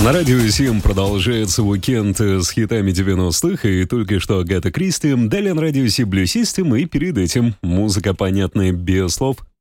На радио 7 продолжается уикенд с хитами 90-х, и только что Агата Кристи, далее на радио 7 Blue System, и перед этим музыка, понятная без слов,